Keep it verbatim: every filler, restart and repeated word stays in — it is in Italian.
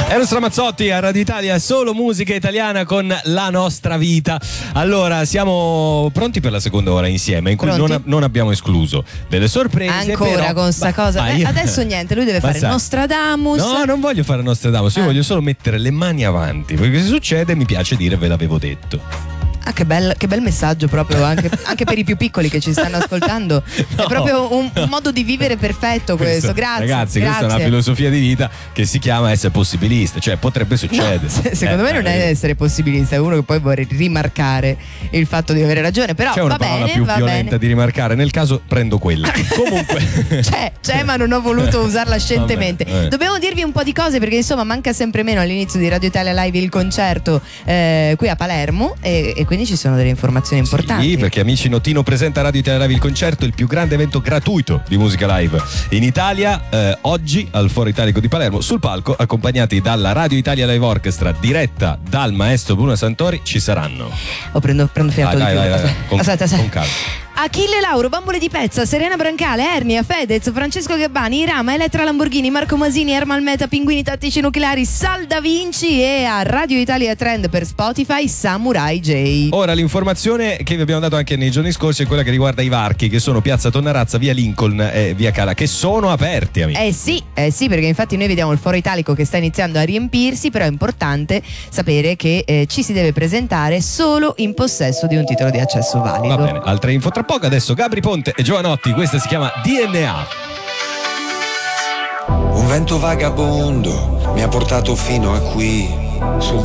Eros Ramazzotti a Radio Italia, solo musica italiana con La Nostra Vita. Allora, siamo pronti per la seconda ora insieme, in cui non, non abbiamo escluso delle sorprese. Ancora però, con sta ma, cosa. ma Eh, io, adesso niente, lui deve ma fare sai, Nostradamus. No, non voglio fare Nostradamus, io Ah. voglio solo mettere le mani avanti, perché se succede mi piace dire ve l'avevo detto. Ah, che bel, che bel messaggio proprio anche, anche per i più piccoli che ci stanno ascoltando. No. È proprio un, un modo di vivere perfetto questo. Grazie. Ragazzi, grazie. questa è una filosofia di vita che si chiama essere possibilista, cioè potrebbe succedere. No, se- secondo Eh, me non eh, è essere possibilista, è uno che poi vuole rimarcare il fatto di avere ragione. Però C'è una va parola bene, più va violenta bene. di rimarcare, nel caso prendo quella. Comunque C'è, c'è, ma non ho voluto usarla scientemente. Vabbè, eh. Dobbiamo dirvi un po' di cose perché insomma manca sempre meno all'inizio di Radio Italia Live il concerto eh, qui a Palermo e, e quindi ci sono delle informazioni importanti. Sì, perché amici, Notino presenta a Radio Italia Live il concerto, il più grande evento gratuito di musica live in Italia, eh, oggi al Foro Italico di Palermo, sul palco, accompagnati dalla Radio Italia Live Orchestra diretta dal maestro Bruno Santori, ci saranno. Oh, prendo, prendo fiato Dai, di dai, più. dai, dai, con- aspetta, aspetta. con calma. Achille Lauro, Bambole di Pezza, Serena Brancale, Ernia, Fedez, Francesco Gabbani, Irama, Elettra Lamborghini, Marco Masini, Ermal Meta, Pinguini Tattici Nucleari, Sal Da Vinci e a Radio Italia Trend per Spotify Samurai J. Ora l'informazione che vi abbiamo dato anche nei giorni scorsi è quella che riguarda i varchi, che sono Piazza Tonnarazza, via Lincoln e via Cala, che sono aperti, amici. Eh sì, eh sì, perché infatti noi vediamo il Foro Italico che sta iniziando a riempirsi, però è importante sapere che eh, ci si deve presentare solo in possesso di un titolo di accesso valido. Va bene, altre info tra poco. Adesso Gabri Ponte e Giovanotti, questa si chiama D N A. Un vento vagabondo mi ha portato fino a qui, sul